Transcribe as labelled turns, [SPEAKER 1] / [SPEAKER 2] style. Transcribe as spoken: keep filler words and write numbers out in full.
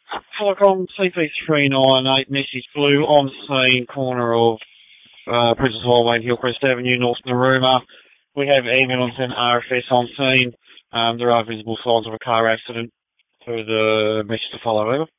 [SPEAKER 1] Telecom C P three nine eight, message blue, on scene, corner of uh, Princess Highway and Hillcrest Avenue, North Narooma. We have ambulance and R F S on scene. Um, there are visible signs of a car accident. For the message to follow, over.